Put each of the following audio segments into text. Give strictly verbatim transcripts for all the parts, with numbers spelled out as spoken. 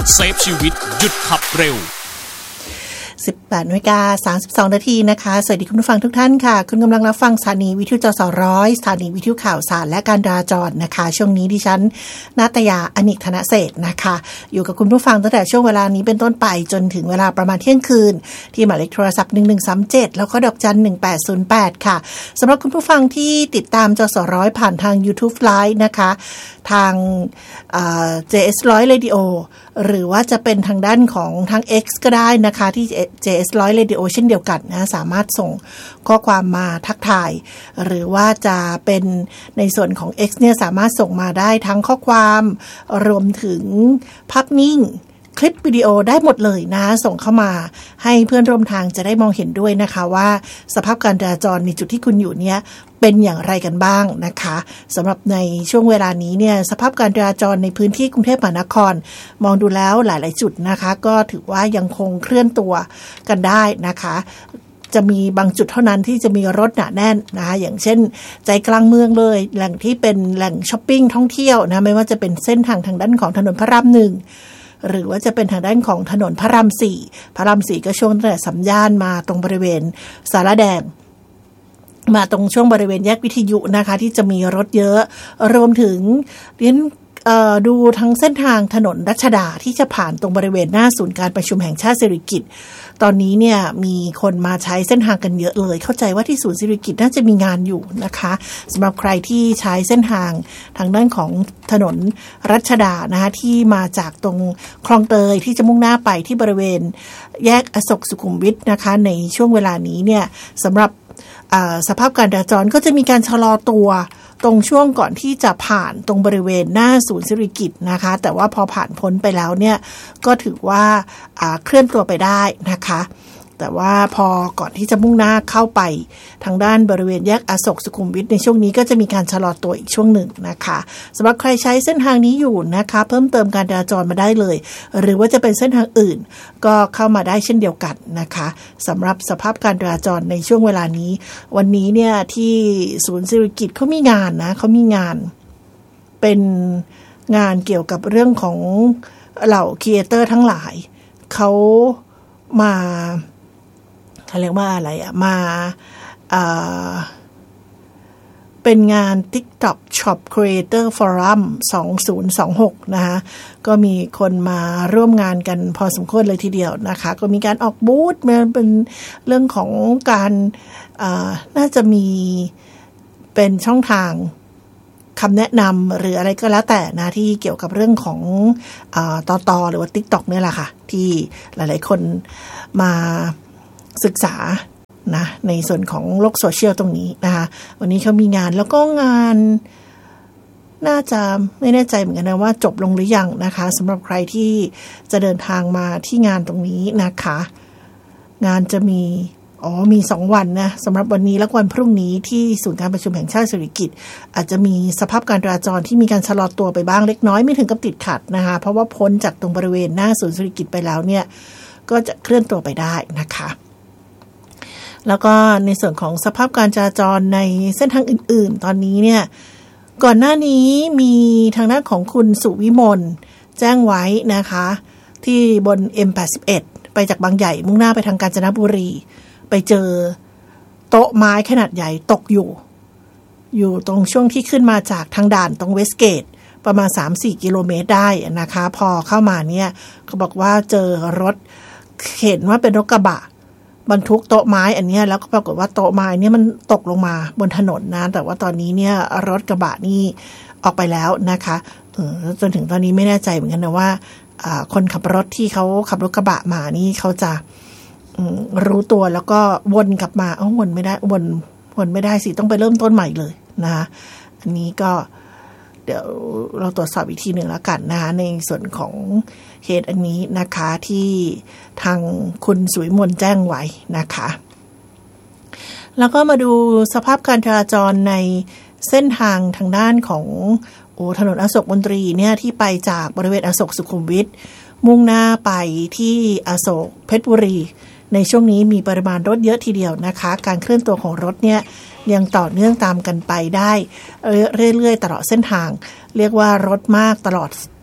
เซฟชีวิตหยุดขับเร็วสิบแปดนาฬิกาสามสิบสองนาทีนะคะสวัสดีคุณผู้ฟังทุกท่านค่ะคุณกำลังรับฟังสถานีวิทยุจสร้อยสถานีวิทยุข่าวสารและการจราจรนะคะช่วงนี้ดิฉันนาตยาอนิกธนเศรษฐ์นะคะอยู่กับคุณผู้ฟังตั้งแต่ช่วงเวลานี้เป็นต้นไปจนถึงเวลาประมาณเที่ยงคืนที่หมายเลขโทรศัพท์หนึ่งหนึ่งสามเจ็ดแล้วก็ดอกจันหนึ่งแปดศูนย์แปดค่ะสำหรับคุณผู้ฟังที่ติดตามจสร้อยผ่านทาง YouTube Live นะคะทาง เจ เอส หนึ่งร้อย Radio หรือว่าจะเป็นทางด้านของทาง X ก็ได้นะคะที่ เจ เอส หนึ่งร้อย Radio เช่นเดียวกันนะสามารถส่งข้อความมาทักทายหรือว่าจะเป็นในส่วนของ X เนี่ยสามารถส่งมาได้ทั้งข้อความรวมถึงภาพนิ่งคลิปวิดีโอได้หมดเลยนะส่งเข้ามาให้เพื่อนร่วมทางจะได้มองเห็นด้วยนะคะว่าสภาพการจราจรในจุดที่คุณอยู่เนี่ยเป็นอย่างไรกันบ้างนะคะสำหรับในช่วงเวลานี้เนี่ยสภาพการจราจรในพื้นที่กรุงเทพมหานครมองดูแล้วหลายๆจุดนะคะก็ถือว่ายังคงเคลื่อนตัวกันได้นะคะจะมีบางจุดเท่านั้นที่จะมีรถหนาแน่นนะคะอย่างเช่นใจกลางเมืองเลยแหล่งที่เป็นแหล่งช้อปปิ้งท่องเที่ยวนะไม่ว่าจะเป็นเส้นทางทางด้านของถนนพระรามหนึ่งหรือว่าจะเป็นทางด้านของถนนพระรามสี่พระรามสี่ก็ช่วงตั้งแต่สัญญาณมาตรงบริเวณสารแดงมาตรงช่วงบริเวณแยกวิทยุนะคะที่จะมีรถเยอะรวมถึงเรียนดูทั้งเส้นทางถนนรัชดาที่จะผ่านตรงบริเวณหน้าศูนย์การประชุมแห่งชาติสิริกิติ์ตอนนี้เนี่ยมีคนมาใช้เส้นทางกันเยอะเลยเข้าใจว่าที่ศูนย์สิริกิติ์น่าจะมีงานอยู่นะคะสำหรับใครที่ใช้เส้นทางทางด้านของถนนรัชดานะคะที่มาจากตรงคลองเตยที่จะมุ่งหน้าไปที่บริเวณแยกอโศกสุขุมวิทนะคะในช่วงเวลานี้เนี่ยสำหรับสภาพการจราจรก็จะมีการชะลอตัวตรงช่วงก่อนที่จะผ่านตรงบริเวณหน้าศูนย์สิริกิติ์นะคะแต่ว่าพอผ่านพ้นไปแล้วเนี่ยก็ถือว่าเคลื่อนตัวไปได้นะคะแต่ว่าพอก่อนที่จะมุ่งหน้าเข้าไปทางด้านบริเวณแยกอโศกสุขุมวิทในช่วงนี้ก็จะมีการชะลอตัวอีกช่วงหนึ่งนะคะสำหรับใครใช้เส้นทางนี้อยู่นะคะเพิ่มเติมการจราจรมาได้เลยหรือว่าจะเป็นเส้นทางอื่นก็เข้ามาได้เช่นเดียวกันนะคะสำหรับสภาพการจราจรในช่วงเวลานี้วันนี้เนี่ยที่ศูนย์สิริกิติ์เขามีงานนะเขามีงานเป็นงานเกี่ยวกับเรื่องของเหล่าครีเอเตอร์ทั้งหลายเขามาเขาเรียกว่าอะไรอ่ะมาอ่าเป็นงาน TikTok Shop Creator Forum สองพันยี่สิบหกนะคะก็มีคนมาร่วมงานกันพอสมควรเลยทีเดียวนะคะก็มีการออกบูธมันเป็นเรื่องของการอ่าน่าจะมีเป็นช่องทางคำแนะนำหรืออะไรก็แล้วแต่นะที่เกี่ยวกับเรื่องของอ่าต่อต่อหรือว่า TikTok เนี่ยแหละค่ะที่หลายๆคนมาศึกษานะในส่วนของโลกโซเชียลตรงนี้นะคะวันนี้เขามีงานแล้วก็งานน่าจะไม่แน่ใจเหมือนกันนะว่าจบลงหรือยังนะคะสำหรับใครที่จะเดินทางมาที่งานตรงนี้นะคะงานจะมีอ๋อมีสองวันนะสำหรับวันนี้และวันพรุ่งนี้ที่ศูนย์การประชุมแห่งชาติสิริกิติ์อาจจะมีสภาพการจราจรที่มีการชะลอตัวไปบ้างเล็กน้อยไม่ถึงกับติดขัดนะคะเพราะว่าพ้นจากตรงบริเวณหน้าศูนย์สิริกิติ์ไปแล้วเนี่ยก็จะเคลื่อนตัวไปได้นะคะแล้วก็ในส่วนของสภาพการจราจรในเส้นทางอื่นๆตอนนี้เนี่ยก่อนหน้านี้มีทางด้านของคุณสุวิมลแจ้งไว้นะคะที่บน เอ็ม แปดสิบเอ็ด ไปจากบางใหญ่มุ่งหน้าไปทางกาญจนบุรีไปเจอโต๊ะไม้ขนาดใหญ่ตกอยู่อยู่ตรงช่วงที่ขึ้นมาจากทางด่านตรงเวสเกตประมาณ สามถึงสี่ กิโลเมตรได้นะคะพอเข้ามาเนี่ยเขาบอกว่าเจอรถเห็นว่าเป็นรถกระบะบรรทุกโต๊ะไม้อันนี้แล้วก็ปรากฏว่าโต๊ะไม้เนี่ยมันตกลงมาบนถนนนะแต่ว่าตอนนี้เนี่ยรถกระบะนี่ออกไปแล้วนะคะเออจนถึงตอนนี้ไม่แน่ใจเหมือนกันนะว่าคนขับรถที่เขาขับรถกระบะมานี่เขาจะรู้ตัวแล้วก็วนกลับมาเอ้าวนไม่ได้วนวนไม่ได้สิต้องไปเริ่มต้นใหม่เลยนะคะอันนี้ก็เดี๋ยวเราตรวจสอบอีกทีหนึ่งแล้วกันนะคะในส่วนของเหตุอันนี้นะคะที่ทางคุณสุวิมลแจ้งไว้นะคะแล้วก็มาดูสภาพการจราจรในเส้นทางทางด้านของโอ้ถนนอโศกมนตรีเนี่ยที่ไปจากบริเวณอโศกสุขุมวิทมุ่งหน้าไปที่อโศกเพชรบุรีในช่วงนี้มีปริมาณรถเยอะทีเดียวนะคะการเคลื่อนตัวของรถเนี่ยยังต่อเนื่องตามกันไปได้เรื่อยๆตลอดเส้นทางเรียกว่ารถมากตลอด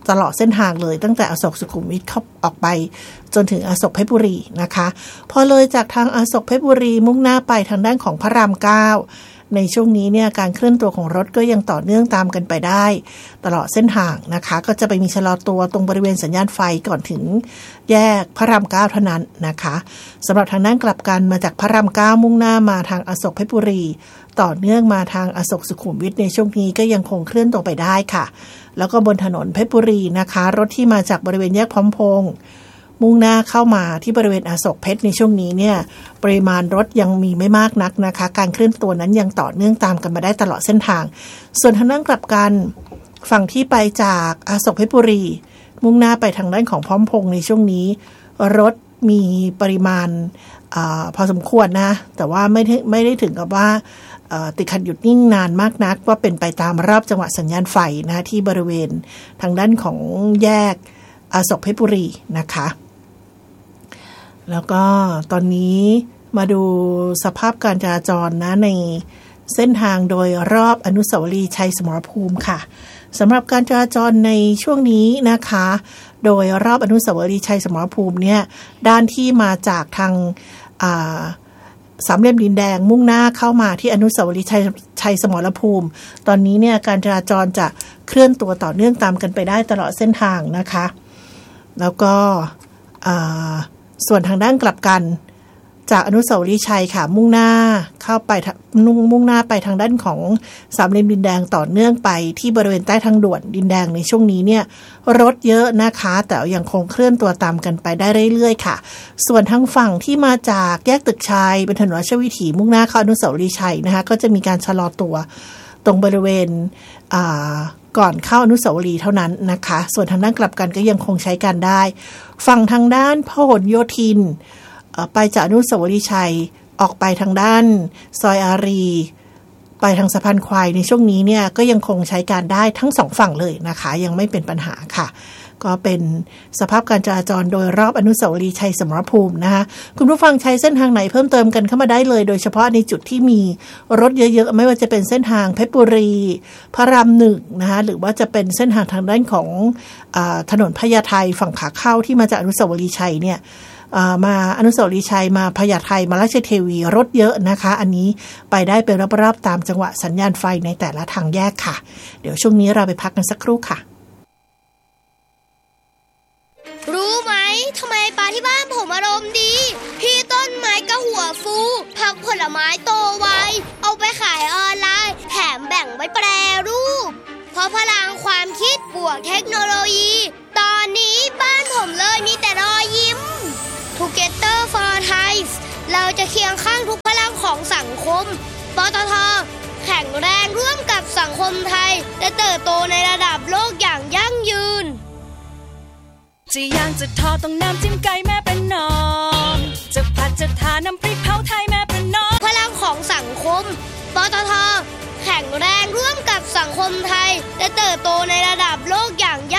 ตลอดเส้นทางเลยตั้งแต่อโศกสุขุมวิทเข้าออกไปจนถึงอโศกเพชรบุรีนะคะพอเลยจากทางอโศกเพชรบุรีมุ่งหน้าไปทางด้านของพระรามเก้าในช่วงนี้เนี่ยการเคลื่อนตัวของรถก็ยังต่อเนื่องตามกันไปได้ตลอดเส้นทางนะคะก็จะไปมีชะลอตัวตรงบริเวณสัญญาณไฟก่อนถึงแยกพระรามเก้าเท่านั้นนะคะสำหรับทางด้านกลับกันมาจากพระรามเก้ามุ่งหน้ามาทางอโศกเพชรบุรีต่อเนื่องมาทางอโศกสุขุมวิทในช่วงนี้ก็ยังคงเคลื่อนตัวไปได้ค่ะแล้วก็บนถนนเพชรบุรีนะคะรถที่มาจากบริเวณแยกพร้อมพงษ์มุ่งหน้าเข้ามาที่บริเวณอโศกเพชรในช่วงนี้เนี่ยปริมาณรถยังมีไม่มากนักนะคะการเคลื่อนตัวนั้นยังต่อเนื่องตามกันมาได้ตลอดเส้นทางส่วนทางด้านกลับกันฝั่งที่ไปจากอโศกเพชรบุรีมุ่งหน้าไปทางด้านของพร้อมพงษ์ในช่วงนี้รถมีปริมาณอพอสมควรนะแต่ว่าไม่ได้ไม่ได้ถึงกับว่าติดขัดหยุดนิ่งนานมากนักว่าเป็นไปตามรอบจังหวะสัญญาณไฟนะที่บริเวณทางด้านของแยกอโศกเพชรบุรีนะคะแล้วก็ตอนนี้มาดูสภาพการจราจรนะในเส้นทางโดยรอบอนุสาวรีย์ชัยสมรภูมิค่ะสำหรับการจราจรในช่วงนี้นะคะโดยรอบอนุสาวรีย์ชัยสมรภูมิเนี่ยด้านที่มาจากทางสามเหลี่ยมดินแดงมุ่งหน้าเข้ามาที่อนุสาวรีย์ชัยชัยสมรภูมิตอนนี้เนี่ยการจราจรจะเคลื่อนตัวต่อเนื่องตามกันไปได้ตลอดเส้นทางนะคะแล้วก็ส่วนทางด้านกลับกันจากอนุสาวรีย์ชัยค่ะมุ่งหน้าเข้าไปมุ่งหน้าไปทางด้านของสามเหลี่ยมดินแดงต่อเนื่องไปที่บริเวณใต้ทางด่วนดินแดงในช่วงนี้เนี่ยรถเยอะนะคะแต่ยังคงเคลื่อนตัวตามกันไปได้เรื่อยๆค่ะส่วนทางฝั่งที่มาจากแยกตึกชัยเป็นถนนราชวิถีมุ่งหน้าเข้าอนุสาวรีย์ชัยนะคะก็จะมีการชะลอตัวตรงบริเวณก่อนเข้าอนุสาวรีย์เท่านั้นนะคะส่วนทางด้านกลับกันก็ยังคงใช้การได้ฝั่งทางด้านพหลโยธินไปจากอนุสาวรีย์ชัยออกไปทางด้านซอยอารีไปทางสะพานควายในช่วงนี้เนี่ยก็ยังคงใช้การได้ทั้งสองฝั่งเลยนะคะยังไม่เป็นปัญหาค่ะก็เป็นสภาพการจราจรโดยรอบอนุสาวรีย์ชัยสมรภูมินะคะคุณผู้ฟังใช้เส้นทางไหนเพิ่มเติมกันเข้ามาได้เลยโดยเฉพาะในจุดที่มีรถเยอะๆไม่ว่าจะเป็นเส้นทางเพชรบุรีพระรามหนึ่งนะคะหรือว่าจะเป็นเส้นทางทางด้านของอ่าถนนพญาไทฝั่งขาเข้าที่มาจากอนุสาวรีย์ชัยเนี่ยมาอนุสาวรีย์ชัยมาพญาไทมาราชเทวีรถเยอะนะคะอันนี้ไปได้เป็นรอบๆตามจังหวะสัญญาณไฟในแต่ละทางแยกค่ะเดี๋ยวช่วงนี้เราไปพักกันสักครู่ค่ะรู้ไหมทำไมปลาที่บ้านผมอารมณ์ดีพี่ต้นไม้ก็หัวฟูผักผลไม้โตไวเอาไปขายออนไลน์แถมแบ่งไว้แปรรูปเพราะพลังความคิดบวกเทคโนโลยีตอนนี้บ้านผมเลยมีแต่รอยยิ้ม Together for Thai เราจะเคียงข้างทุกพลังของสังคมปตท.แข็งแรงร่วมกับสังคมไทยและเติบโตในระดับโลกอย่างยั่งยืนจะย่างจะทอดต้องน้ำจิ้มไก่แม่เป็นน้องจะผัดจะทาน้ำพริกเผาไทยแม่เป็นน้องพลังของสังคมปตท.แข็งแรงร่วมกับสังคมไทยและเติบโตในระดับโลกอย่างยั่ง